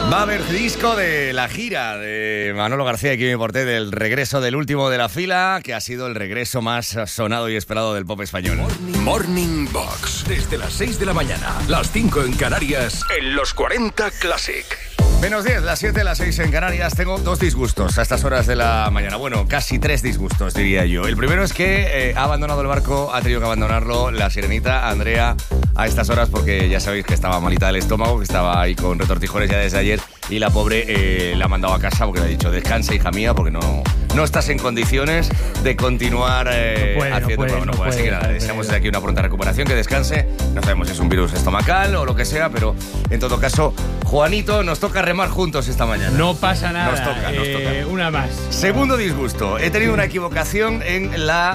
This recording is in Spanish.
Va a haber disco de la gira de Manolo García y Quimi Portet, del regreso del último de la fila, que ha sido el regreso más sonado y esperado del pop español. Morning Box, desde las 6 de la mañana, las 5 en Canarias, en los 40 Classic. Menos 10, las 7, las 6 en Canarias. Tengo dos disgustos a estas horas de la mañana. Bueno, casi tres disgustos, diría yo. El primero es que ha abandonado el barco, ha tenido que abandonarlo la sirenita Andrea a estas horas porque ya sabéis que estaba malita del estómago, que estaba ahí con retortijones ya desde ayer, y la pobre la ha mandado a casa porque le ha dicho: descansa, hija mía, porque no estás en condiciones de continuar haciendo el programa. No puede. Así que nada, deseamos desde aquí una pronta recuperación, que descanse. No sabemos si es un virus estomacal o lo que sea, pero en todo caso, Juanito, nos toca remar juntos esta mañana. No pasa nada. Nos toca. Una más. Segundo disgusto. He tenido una equivocación en la